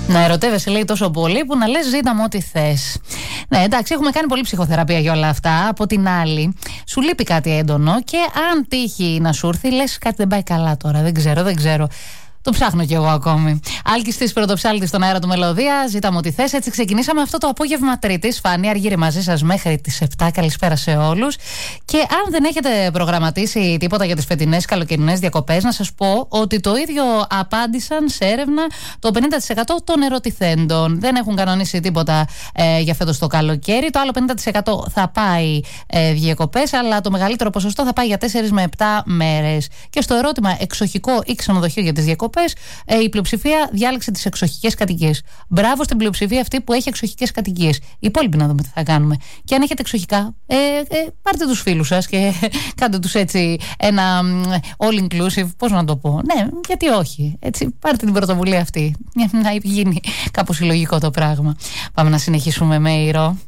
Να ερωτεύεσαι, λέει, τόσο πολύ που να λες ζήτα μου ό,τι θες. Ναι, εντάξει, έχουμε κάνει πολύ ψυχοθεραπεία για όλα αυτά. Από την άλλη, σου λείπει κάτι έντονο και αν τύχει να σου έρθει, λες κάτι δεν πάει καλά τώρα. Δεν ξέρω. Το ψάχνω κι εγώ ακόμη. Άλκης της Πρωτοψάλτης στον αέρα του Μελωδία. Ζήτα μου ό,τι θες. Έτσι ξεκινήσαμε αυτό το απόγευμα Τρίτης. Φάνη, Αργύρη μαζί σας μέχρι τις 7. Καλησπέρα σε όλους. Και αν δεν έχετε προγραμματίσει τίποτα για τις φετινές καλοκαιρινές διακοπές, να σας πω ότι το ίδιο απάντησαν σε έρευνα το 50% των ερωτηθέντων. Δεν έχουν κανονίσει τίποτα για φέτος το καλοκαίρι. Το άλλο 50% θα πάει διακοπές, αλλά το μεγαλύτερο ποσοστό θα πάει για 4 με 7 μέρες. Και στο ερώτημα εξοχικό ή ξενοδοχείο για τις διακοπές, η πλειοψηφία διάλεξε τις εξοχικές κατοικίες. Μπράβο στην πλειοψηφία αυτή που έχει εξοχικές κατοικίες. Οι υπόλοιποι να δούμε τι θα κάνουμε. Και αν έχετε εξοχικά, πάρτε τους φίλους σας και κάντε τους έτσι ένα all inclusive. Πώς να το πω. Ναι, γιατί όχι. Έτσι, πάρτε την πρωτοβουλία αυτή. Να γίνει κάπως συλλογικό το πράγμα. Πάμε να συνεχίσουμε με ηρώο.